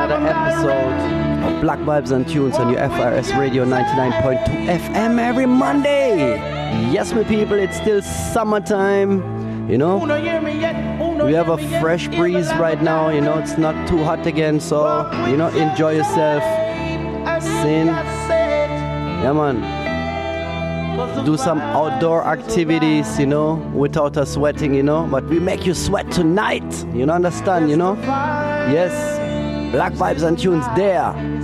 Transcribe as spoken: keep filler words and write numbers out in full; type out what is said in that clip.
another episode of Black Vibes and Tunes on your F R S Radio ninety-nine point two F M every Monday. Yes, my people, it's still summertime, you know. We have a fresh breeze right now, you know, it's not too hot again, so, you know, enjoy yourself. Sin. Yeah, man. Do some outdoor activities, you know, without us sweating, you know, but we make you sweat tonight, you know, understand, you know? Yes, Black Vibes and Tunes there.